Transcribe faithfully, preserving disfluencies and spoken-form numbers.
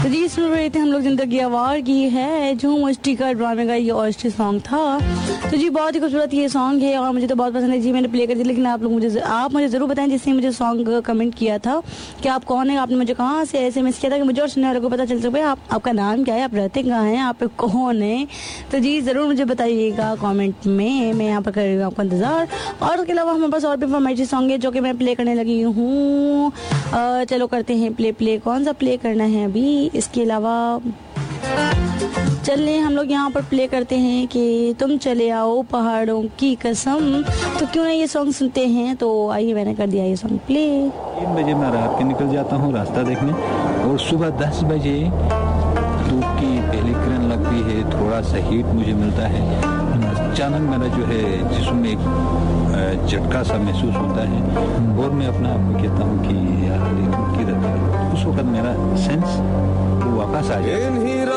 तो जी सुन रहे थे हम लोग जिंदगी आवार की है जो मस्ती का ड्रामे का ये ऑस्ट्री सॉन्ग था। तो जी बहुत ही खूबसूरत ये सॉन्ग है और मुझे तो बहुत पसंद है जी। मैंने प्ले कर दिया, लेकिन आप लोग मुझे आप मुझे ज़रूर बताएं जिसने मुझे सॉन्ग कमेंट किया था कि आप कौन है, आपने मुझे कहाँ से ऐसे मिस किया था कि मुझे और सुनने वालों को पता चल सके आप आपका नाम क्या है, आप रहते कहाँ हैं, आप कौन है। तो जी ज़रूर मुझे बताइएगा कॉमेंट में, मैं यहाँ पर कर रही हूँ आपका इंतज़ार। और उसके अलावा हमारे पास और भी फॉर्मेटिव सॉन्ग है जो कि मैं प्ले करने लगी हूँ। चलो करते हैं प्ले प्ले कौन सा प्ले करना है अभी। इसके अलावा चलिए हम लोग यहाँ पर प्ले करते हैं कि तुम चले आओ पहाड़ों की कसम। तो क्यों ना ये सॉन्ग सुनते हैं। तो आइए मैंने कर दिया ये सॉन्ग प्ले। तीन बजे मैं रात के निकल जाता हूँ रास्ता देखने और सुबह दस बजे धूप की पहली किरण लगती है, थोड़ा सा हीट मुझे मिलता है। अचानक मेरा जो है जिस्म में एक झटका सा महसूस होता है और मैं अपने आप को कहता हूँ कि यार देखो किधर। उस वक्त मेरा सेंस वापस आ जाए।